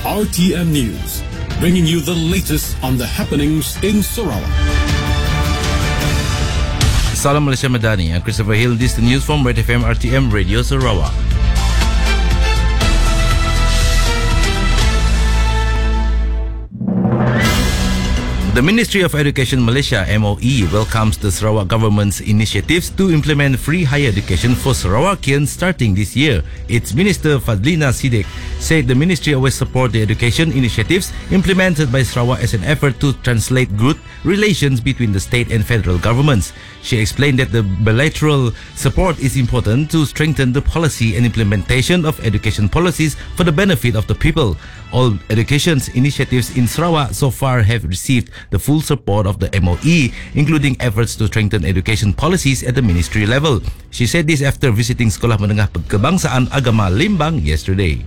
RTM News, bringing you the latest on the happenings in Sarawak. Salam Malaysia Madani. I'm Christopher Hill. This is the news from Red FM RTM Radio Sarawak. The Ministry of Education Malaysia (MOE) welcomes the Sarawak government's initiatives to implement free higher education for Sarawakians starting this year. Its Minister Fadlina Siddiq said the ministry always support the education initiatives implemented by Sarawak as an effort to translate good relations between the state and federal governments. She explained that the bilateral support is important to strengthen the policy and implementation of education policies for the benefit of the people. All education initiatives in Sarawak so far have received the full support of the MOE, including efforts to strengthen education policies at the ministry level. She said this after visiting Sekolah Menengah Kebangsaan Agama Limbang yesterday.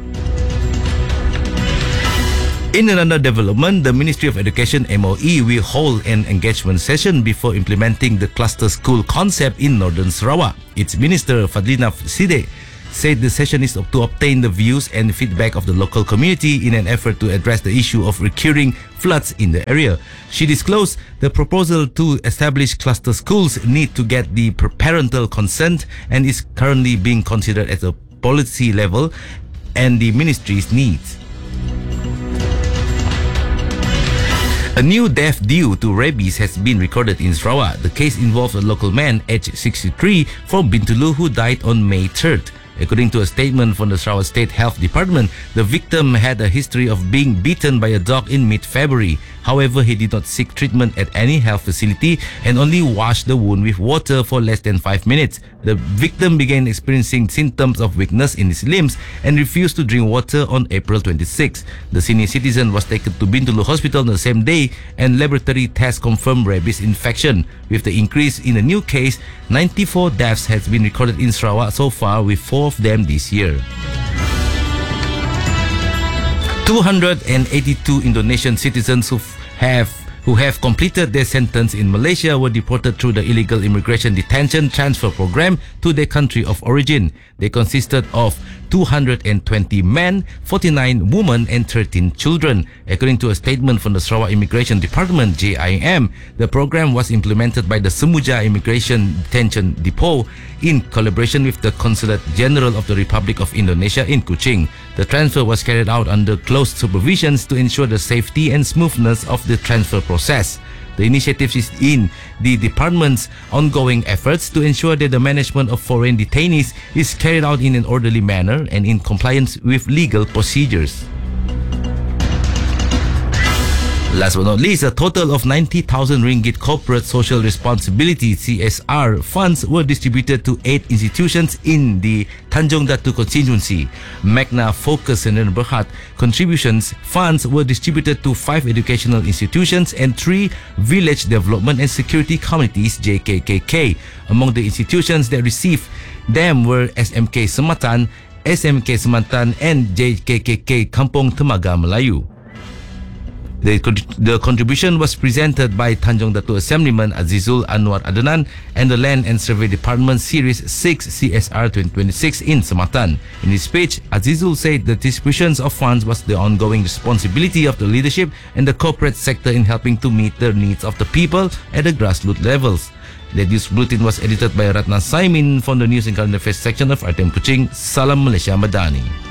In another development, the Ministry of Education MOE will hold an engagement session before implementing the cluster school concept in Northern Sarawak. Its Minister Fadlina Siddiq said the session is to obtain the views and feedback of the local community in an effort to address the issue of recurring floods in the area. She disclosed the proposal to establish cluster schools need to get the parental consent and is currently being considered at a policy level and the ministry's needs. A new death due to rabies has been recorded in Sarawak. The case involves a local man, aged 63, from Bintulu who died on May 3rd. According to a statement from the Sarawak State Health Department, the victim had a history of being bitten by a dog in mid-February. However, he did not seek treatment at any health facility and only washed the wound with water for less than 5 minutes. The victim began experiencing symptoms of weakness in his limbs and refused to drink water on April 26. The senior citizen was taken to Bintulu Hospital on the same day and laboratory tests confirmed rabies infection. With the increase in a new case, 94 deaths has been recorded in Sarawak so far, with 4 of them this year. 282 Indonesian citizens who have completed their sentence in Malaysia were deported through the illegal immigration detention transfer program to their country of origin. They consisted of 220 men, 49 women and 13 children. According to a statement from the Sarawak Immigration Department (JIM), the program was implemented by the Semuja Immigration Detention Depot in collaboration with the Consulate General of the Republic of Indonesia in Kuching. The transfer was carried out under close supervisions to ensure the safety and smoothness of the transfer process. The initiative is in the department's ongoing efforts to ensure that the management of foreign detainees is carried out in an orderly manner and in compliance with legal procedures. Last but not least, a total of 90,000 ringgit corporate social responsibility (CSR) funds were distributed to 8 institutions in the Tanjong Datu constituency. Magna Focus and Berhad contributions funds were distributed to 5 educational institutions and 3 village development and security committees (JKKK). Among the institutions that received them were SMK Sematan, SMK Sematan and JKKK Kampung Temaga Melayu. The contribution was presented by Tanjong Datu Assemblyman Azizul Anwar Adnan and the Land and Survey Department Series 6 CSR 2026 in Sematan. In his speech, Azizul said the distributions of funds was the ongoing responsibility of the leadership and the corporate sector in helping to meet the needs of the people at the grassroots levels. The news bulletin was edited by Ratna Saimin from the News and Current Affairs section of RTM Kuching. Salam Malaysia Madani.